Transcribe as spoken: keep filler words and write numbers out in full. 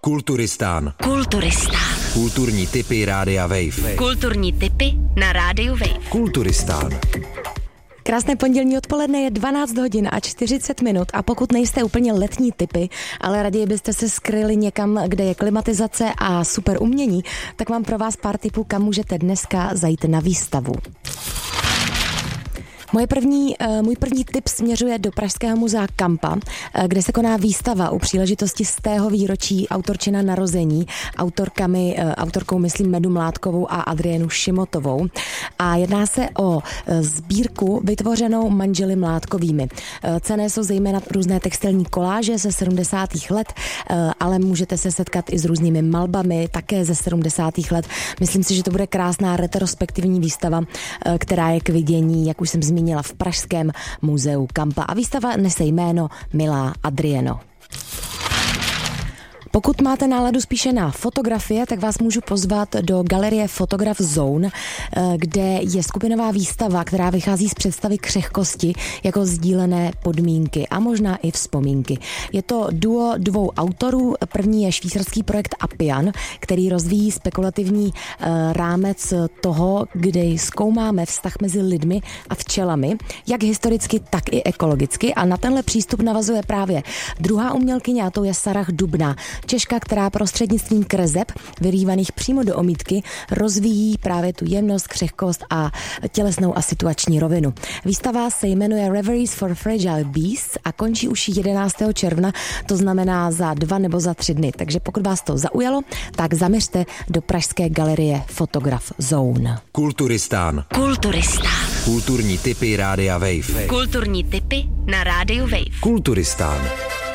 Kulturistán. Kulturistán. Kulturní tipy Rádia Wave. Kulturní tipy na Rádiu Wave. Kulturistán. Krásné pondělní odpoledne, je dvanáct hodin a čtyřicet minut a pokud nejste úplně letní typy, ale raději byste se skryli někam, kde je klimatizace a super umění, tak mám pro vás pár tipů, kam můžete dneska zajít na výstavu. Moje první, můj první tip směřuje do Pražského muzea Kampa, kde se koná výstava u příležitosti stého výročí autorčina narození, autorkami, autorkou myslím Medu Mládkovou a Adrienu Šimotovou. A jedná se o sbírku vytvořenou manželi Mládkovými. Cenné jsou zejména různé textilní koláže ze sedmdesátých let, ale můžete se setkat i s různými malbami, také ze sedmdesátých let. Myslím si, že to bude krásná retrospektivní výstava, která je k vidění, jak už jsem zmínila, v Pražském muzeu Kampa. A výstava nese jméno Milá Adrieno. Pokud máte náladu spíše na fotografie, tak vás můžu pozvat do galerie Photograph Zone, kde je skupinová výstava, která vychází z představy křehkosti jako sdílené podmínky a možná i vzpomínky. Je to duo dvou autorů. První je švýcarský projekt Appian, který rozvíjí spekulativní rámec toho, kde zkoumáme vztah mezi lidmi a včelami, jak historicky, tak i ekologicky. A na tenhle přístup navazuje právě druhá umělkyně, a to je Sarah Dubná, Češka, která prostřednictvím kreseb vyrývaných přímo do omítky rozvíjí právě tu jemnost, křehkost a tělesnou a situační rovinu. Výstava se jmenuje Reveries for Fragile Beasts a končí už jedenáctého června, to znamená za dva nebo za tři dny. Takže pokud vás to zaujalo, tak zaměřte do pražské galerie Photograph Zone. Kulturistán. Kulturistán. Kulturní tipy Rádia Wave. Kulturní tipy na Rádiu Wave. Kulturistán.